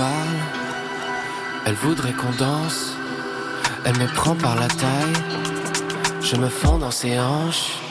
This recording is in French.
parle. Elle voudrait qu'on danse. Elle me prend par la taille. Je me fonds dans ses hanches.